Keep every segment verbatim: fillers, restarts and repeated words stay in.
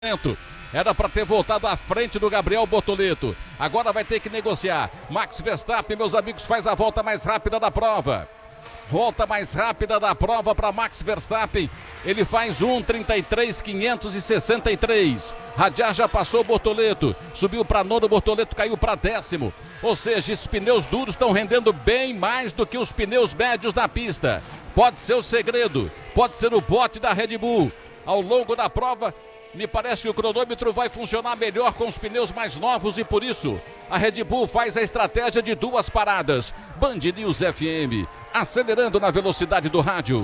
Era para ter voltado à frente do Gabriel Bortoleto. Agora vai ter que negociar. Max Verstappen, meus amigos, faz a volta mais rápida da prova. Volta mais rápida da prova para Max Verstappen. Ele faz um trinta e três quinhentos e sessenta e três. Hadjar já passou o Bortoleto. Subiu para nono, Bortoleto caiu para décimo. Ou seja, esses pneus duros estão rendendo bem mais do que os pneus médios da pista. Pode ser o segredo. Pode ser o bote da Red Bull. Ao longo da prova, me parece que o cronômetro vai funcionar melhor com os pneus mais novos e por isso a Red Bull faz a estratégia de duas paradas. Band News F M, acelerando na velocidade do rádio.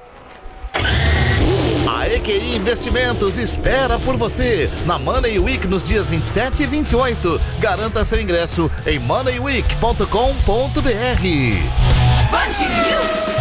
A E Q I Investimentos espera por você na Money Week nos dias vinte e sete e vinte e oito. Garanta seu ingresso em money week ponto com ponto b r. Band News.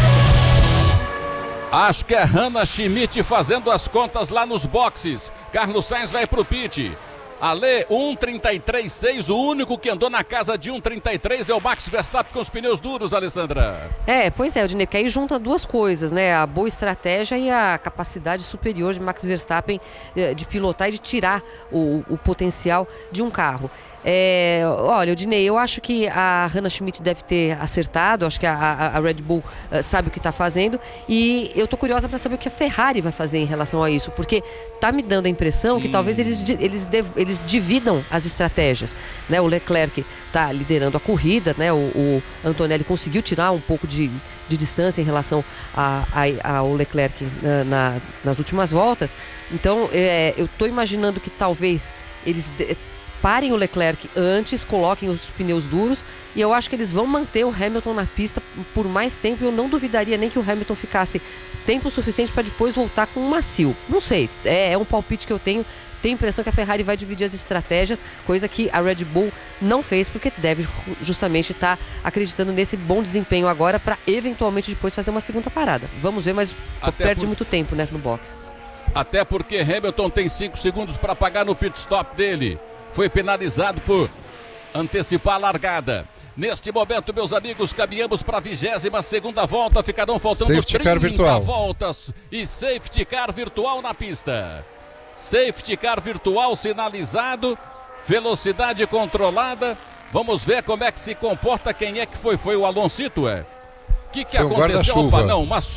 Acho que é Hannah Schmidt fazendo as contas lá nos boxes. Carlos Sainz vai pro pit. Ale, um trinta e três seis, o único que andou na casa de um trinta e três é o Max Verstappen com os pneus duros, Alessandra. É, pois é, Odinei, porque aí junta duas coisas, né? A boa estratégia e a capacidade superior de Max Verstappen de pilotar e de tirar o, o potencial de um carro. É, olha, Odinei, eu acho que a Hannah Schmidt deve ter acertado, acho que a, a, a Red Bull uh, sabe o que está fazendo e eu tô curiosa para saber o que a Ferrari vai fazer em relação a isso, porque tá me dando a impressão que hum. talvez eles, eles, dev, eles dividam as estratégias, né? O Leclerc tá liderando a corrida, né? O, o Antonelli conseguiu tirar um pouco de, de distância em relação a, a, ao Leclerc na, na, nas últimas voltas, então é, eu tô imaginando que talvez eles... De, parem o Leclerc antes, coloquem os pneus duros e eu acho que eles vão manter o Hamilton na pista por mais tempo. Eu não duvidaria nem que o Hamilton ficasse tempo suficiente para depois voltar com um macio. Não sei, é, é um palpite que eu tenho. Tenho a impressão que a Ferrari vai dividir as estratégias, coisa que a Red Bull não fez, porque deve justamente estar tá acreditando nesse bom desempenho agora para eventualmente depois fazer uma segunda parada. Vamos ver, mas Até perde por... muito tempo, né, no box. Até porque Hamilton tem cinco segundos para pagar no pit stop dele. Foi penalizado por antecipar a largada. Neste momento, meus amigos, caminhamos para a vigésima segunda volta. Ficarão faltando safety car virtual. voltas e safety car virtual na pista. Safety car virtual sinalizado, velocidade controlada. Vamos ver como é que se comporta. Quem é que foi? Foi o Aloncito, é? O que, que aconteceu? Um Opa, não, uma,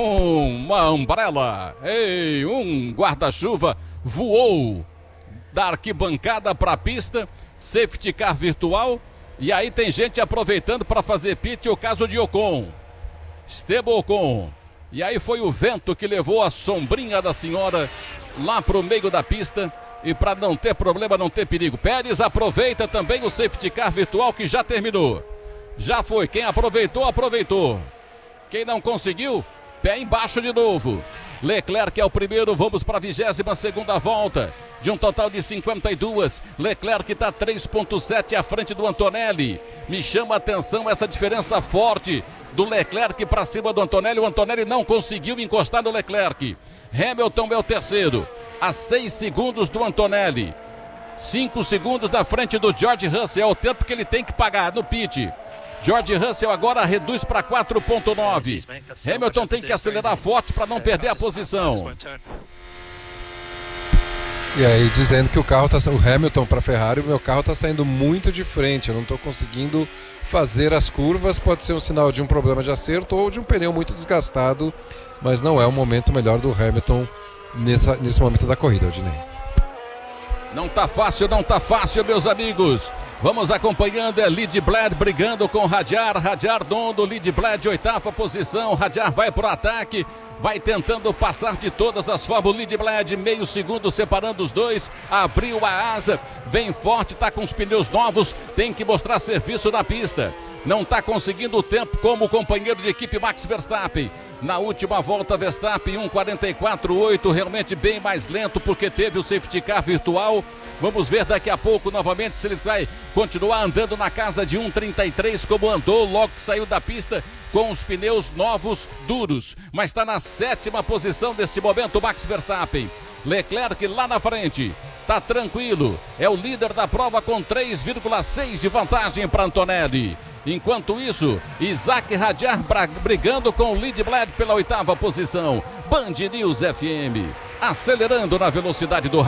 uma umbrella. Ei, um guarda-chuva voou da arquibancada para a pista, safety car virtual, e aí tem gente aproveitando para fazer pit, o caso de Ocon, Esteban Ocon, e aí foi o vento que levou a sombrinha da senhora lá para o meio da pista, e para não ter problema, não ter perigo. Pérez aproveita também o safety car virtual que já terminou, já foi, quem aproveitou, aproveitou, quem não conseguiu, pé embaixo de novo. Leclerc é o primeiro, vamos para a vigésima segunda volta, de um total de cinquenta e duas, Leclerc está três ponto sete à frente do Antonelli. Me chama a atenção essa diferença forte do Leclerc para cima do Antonelli. O Antonelli não conseguiu encostar no Leclerc. Hamilton é o terceiro, a seis segundos do Antonelli, cinco segundos da frente do George Russell, é o tempo que ele tem que pagar no pit. George Russell agora reduz para quatro ponto nove. Hamilton tem que acelerar forte para não perder a posição. E aí dizendo que o carro tá, o Hamilton para a Ferrari, o meu carro está saindo muito de frente, eu não estou conseguindo fazer as curvas, pode ser um sinal de um problema de acerto ou de um pneu muito desgastado, mas não é o momento melhor do Hamilton nessa, nesse momento da corrida, Odinei. Não tá fácil, não tá fácil, meus amigos. Vamos acompanhando, é Lead Bled brigando com Hadjar, Hadjar dono, Lead Bled oitava posição, Hadjar vai pro ataque, vai tentando passar de todas as formas, o Lead Bled meio segundo separando os dois, abriu a asa, vem forte, tá com os pneus novos, tem que mostrar serviço na pista, não tá conseguindo o tempo como o companheiro de equipe Max Verstappen. Na última volta, Verstappen um quarenta e quatro oito, realmente bem mais lento porque teve o safety car virtual. Vamos ver daqui a pouco novamente se ele vai continuar andando na casa de um trinta e três como andou logo que saiu da pista com os pneus novos duros. Mas está na sétima posição deste momento Max Verstappen. Leclerc lá na frente, tá tranquilo, é o líder da prova com três vírgula seis de vantagem para Antonelli. Enquanto isso, Isaac Hadjar brigando com o Lead Bled pela oitava posição. Band News F M. acelerando na velocidade do